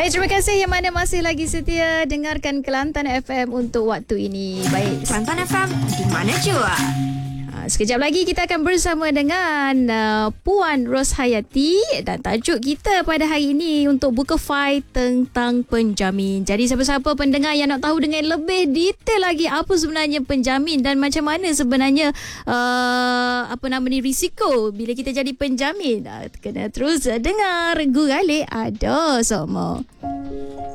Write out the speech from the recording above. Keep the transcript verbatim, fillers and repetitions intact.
Baik, terima kasih yang mana masih lagi setia dengarkan Kelantan F M untuk waktu ini. Baik, Kelantan F M di mana jua? Sekejap lagi kita akan bersama dengan uh, Puan Roshayati dan tajuk kita pada hari ini untuk buka fail tentang penjamin. Jadi siapa-siapa pendengar yang nak tahu dengan lebih detail lagi apa sebenarnya penjamin dan macam mana sebenarnya uh, apa nama ni risiko bila kita jadi penjamin, uh, kena terus dengar Guralik Ada Semua.